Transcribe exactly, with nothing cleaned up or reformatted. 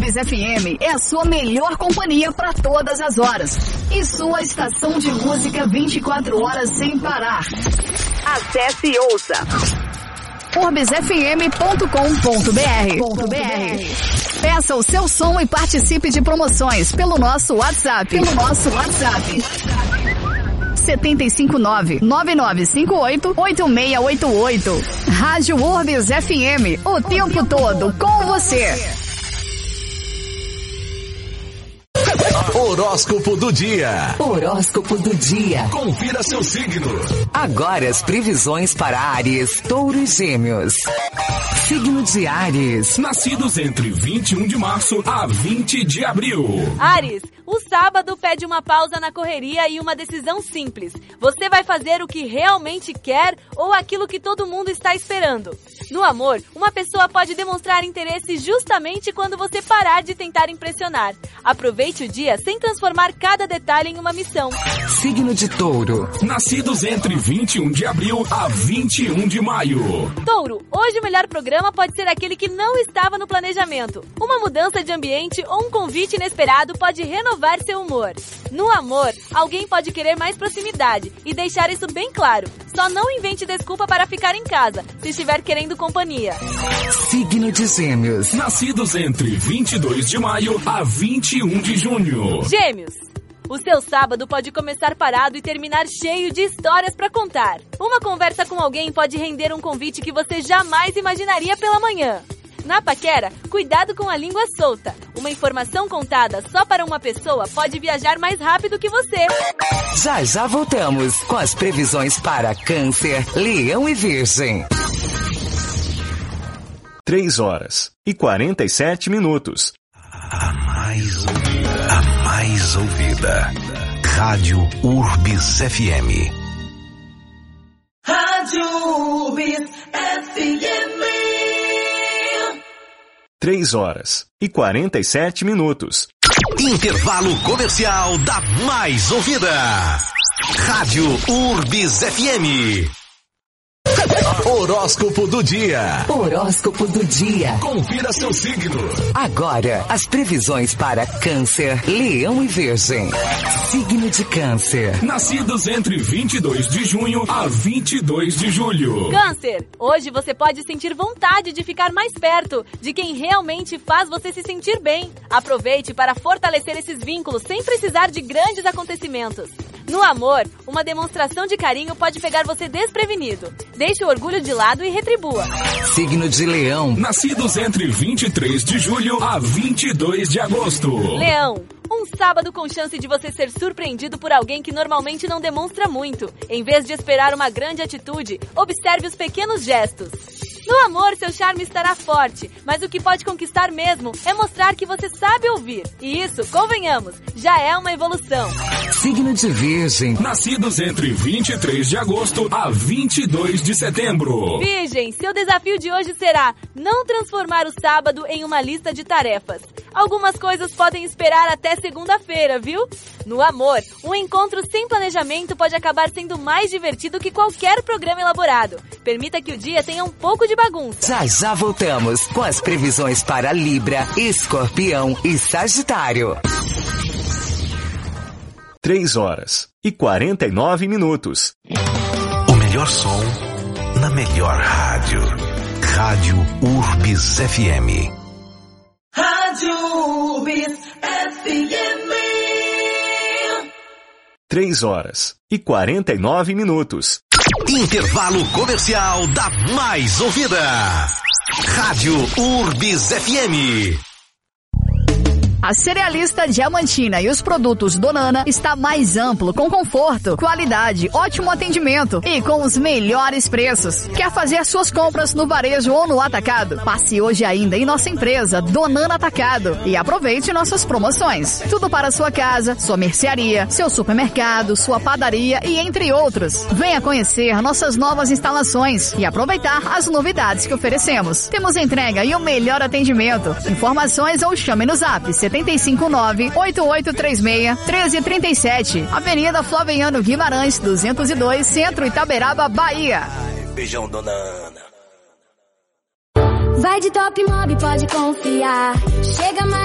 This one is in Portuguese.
Urbis F M é a sua melhor companhia para todas as horas. E sua estação de música vinte e quatro horas sem parar. Acesse e ouça urbis f m ponto com ponto b r. Peça o seu som e participe de promoções pelo nosso WhatsApp. Pelo nosso WhatsApp. sete cinco nove, nove nove cinco oito, oito seis oito oito. Rádio Urbis F M, o tempo todo com você. Horóscopo do dia. Horóscopo do dia. Confira seu signo. Agora as previsões para Áries, Touro e Gêmeos. Signo de Áries. Nascidos entre vinte e um de março a vinte de abril. Áries, o sábado pede uma pausa na correria e uma decisão simples. Você vai fazer o que realmente quer ou aquilo que todo mundo está esperando? No amor, uma pessoa pode demonstrar interesse justamente quando você parar de tentar impressionar. Aproveite o dia sem transformar cada detalhe em uma missão. Signo de Touro. Nascidos entre vinte e um de abril a vinte e um de maio. Touro, hoje o melhor programa pode ser aquele que não estava no planejamento. Uma mudança de ambiente ou um convite inesperado pode renovar seu humor. No amor, alguém pode querer mais proximidade e deixar isso bem claro. Só não invente desculpa para ficar em casa, se estiver querendo companhia. Signo de Gêmeos. Nascidos entre vinte e dois de maio a vinte e um de junho. Gêmeos. O seu sábado pode começar parado e terminar cheio de histórias para contar. Uma conversa com alguém pode render um convite que você jamais imaginaria pela manhã. Na paquera, cuidado com a língua solta. Uma informação contada só para uma pessoa pode viajar mais rápido que você. Já já voltamos com as previsões para Câncer, Leão e Virgem. três horas e quarenta e sete minutos. A mais ouvida. A mais ouvida. Rádio Urbis F M. Rádio Urbis F M. três horas e quarenta e sete minutos. Intervalo comercial da mais ouvida. Rádio Urbis F M. Horóscopo do dia. Horóscopo do dia. Confira seu signo. Agora, as previsões para Câncer, Leão e Virgem. Signo de Câncer. Nascidos entre vinte e dois de junho a vinte e dois de julho. Câncer, hoje você pode sentir vontade de ficar mais perto de quem realmente faz você se sentir bem. Aproveite para fortalecer esses vínculos sem precisar de grandes acontecimentos. No amor, uma demonstração de carinho pode pegar você desprevenido. Deixe o orgulho de lado e retribua. Signo de Leão. Nascidos entre vinte e três de julho a vinte e dois de agosto. Leão, um sábado com chance de você ser surpreendido por alguém que normalmente não demonstra muito. Em vez de esperar uma grande atitude, observe os pequenos gestos. No amor, seu charme estará forte, mas o que pode conquistar mesmo é mostrar que você sabe ouvir. E isso, convenhamos, já é uma evolução. Signo de Virgem. Nascidos entre vinte e três de agosto a vinte e dois de setembro. Virgem, seu desafio de hoje será não transformar o sábado em uma lista de tarefas. Algumas coisas podem esperar até segunda-feira, viu? No amor, um encontro sem planejamento pode acabar sendo mais divertido que qualquer programa elaborado. Permita que o dia tenha um pouco de bagunça. Já já voltamos com as previsões para Libra, Escorpião e Sagitário. três horas e quarenta e nove minutos. O melhor som na melhor rádio. Rádio Urbis F M. Rádio Urbis F M. três horas e quarenta e nove minutos. Intervalo comercial da mais ouvida. Rádio Urbis F M. A Cerealista Diamantina e os produtos Donana está mais amplo, com conforto, qualidade, ótimo atendimento e com os melhores preços. Quer fazer suas compras no varejo ou no atacado? Passe hoje ainda em nossa empresa Donana Atacado e aproveite nossas promoções. Tudo para sua casa, sua mercearia, seu supermercado, sua padaria e entre outros. Venha conhecer nossas novas instalações e aproveitar as novidades que oferecemos. Temos entrega e o melhor atendimento. Informações ou chame no zap sete cinco nove, oito oito três seis, um três três sete. Avenida Flaviano Guimarães, duzentos e dois, Centro Itaberaba, Bahia. Beijão, dona Ana. Vai de Top Mob, pode confiar. Chega mais.